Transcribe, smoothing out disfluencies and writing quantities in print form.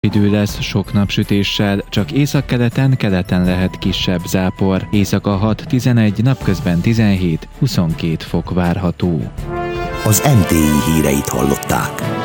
Idő lesz sok napsütéssel, csak északkeleten lehet kisebb zápor. Éjszaka 6-11, napközben 17-22 fok várható. Az NTI híreit hallották.